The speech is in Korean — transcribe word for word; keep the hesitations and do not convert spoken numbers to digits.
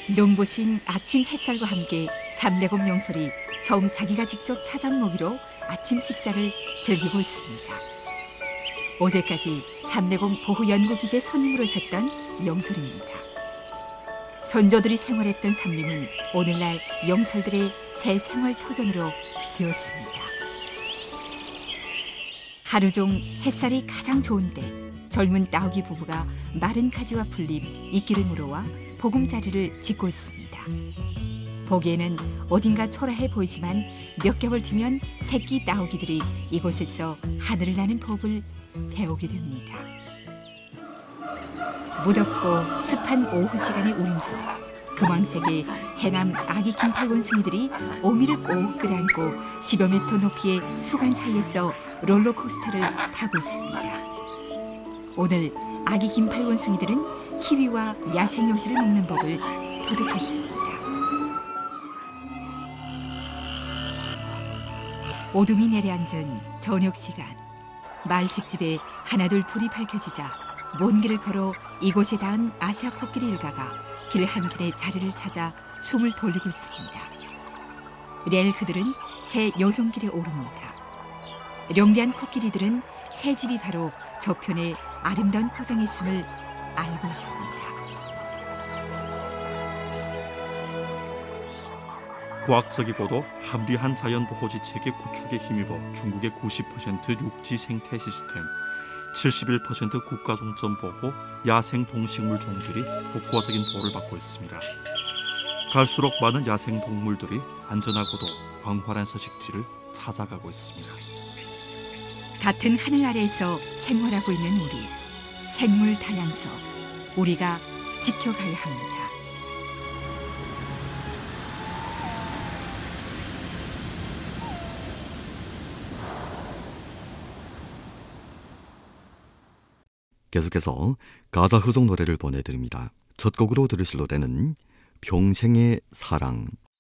눈부신 아침 햇살과 함께 잡내곰 영설이 처음 자기가 직접 찾아온 먹이로 아침 식사를 즐기고 있습니다. 어제까지 잡내곰 보호 연구기재 손님으로 있었던 영설입니다. 선조들이 생활했던 삼림은 오늘날 영설들의 새 생활 터전으로 되었습니다. 하루 종 햇살이 가장 좋은데 젊은 따오기 부부가 마른 가지와 풀잎, 이끼를 물어와 보금자리를 짓고 있습니다. 보기에는 어딘가 초라해 보이지만 몇 개월 뒤면 새끼 따오기들이 이곳에서 하늘을 나는 법을 배우게 됩니다. 무덥고 습한 오후 시간의 울음속, 금왕색의 해남 아기 긴팔원숭이들이 오미를 꼭 끌어안고 십여 미터 높이의 수간 사이에서 롤러코스터를 타고 있습니다. 오늘 아기 긴팔원숭이들은 키위와 야생요실을 먹는 법을 터득했습니다. 어둠이 내려앉은 저녁 시간, 마을 집집에 하나둘 불이 밝혀지자 먼 길을 걸어 이곳에 닿은 아시아 코끼리 일가가 길 한켠에 자리를 찾아 숨을 돌리고 있습니다. 레일 그들은 새 요송길에 오릅니다. 용기한 코끼리들은 새 집이 바로 저편에 아름다운 포장에 있음을 알고 있습니다. 과학적이고도 합리한 자연보호지 체계 구축에 힘입어 중국의 구십 퍼센트 육지 생태 시스템, 칠십일 퍼센트 국가종점 보호, 야생 동식물 종들이 국가적인 보호를 받고 있습니다. 갈수록 많은 야생 동물들이 안전하고도 광활한 서식지를 찾아가고 있습니다. 같은 하늘 아래에서 생활하고 있는 우리, 생물 다양성, 우리가 지켜가야 합니다. 계속해서 가사흐송 노래를 보내드립니다. 첫 곡으로 들으실 노래는 평생의 사랑,